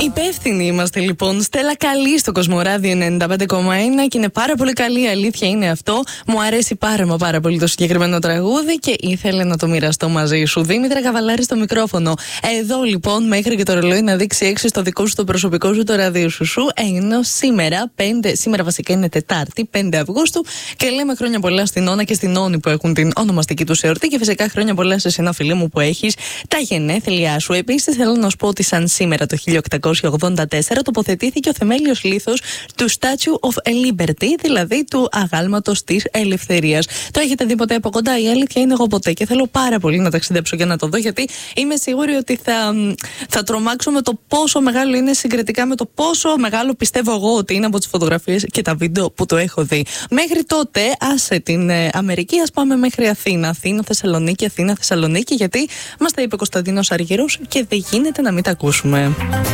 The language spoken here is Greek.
Υπεύθυνοι είμαστε λοιπόν. Στέλλα Καλή στο Κοσμοράδιο 95,1 και είναι πάρα πολύ καλή. Η αλήθεια είναι αυτό. Μου αρέσει πάρα πολύ το συγκεκριμένο τραγούδι και ήθελε να το μοιραστώ μαζί σου. Δήμητρα Καβαλάρη στο μικρόφωνο. Εδώ λοιπόν μέχρι και το ρολόι να δείξει 6 στο δικό σου, το προσωπικό σου, το ραδιοσού σου. Ενώ σήμερα βασικά είναι Τετάρτη, 5 Αυγούστου, και λέμε χρόνια πολλά στην Όνα και στην Όνη που έχουν την ονομαστική του εορτή. Και φυσικά χρόνια πολλά σε εσένα, φίλε μου, που έχει τα γενέθλιά σου. Επίσης θέλω να σου πω ότι σαν σήμερα το 1884 τοποθετήθηκε ο θεμέλιος λίθος του Statue of Liberty, δηλαδή του αγάλματος της ελευθερίας. Το έχετε δει ποτέ από κοντά? Η αλήθεια είναι εγώ ποτέ, και θέλω πάρα πολύ να ταξιδέψω για να το δω, γιατί είμαι σίγουρη ότι θα τρομάξω με το πόσο μεγάλο είναι συγκριτικά με το πόσο μεγάλο πιστεύω εγώ ότι είναι από τις φωτογραφίες και τα βίντεο που το έχω δει. Μέχρι τότε, άσε την Αμερική, ας πάμε μέχρι Αθήνα. Αθήνα, Θεσσαλονίκη, γιατί μας τα είπε ο Κωνσταντίνος Αργυρός και δεν γίνεται να μην τα ακούσουμε.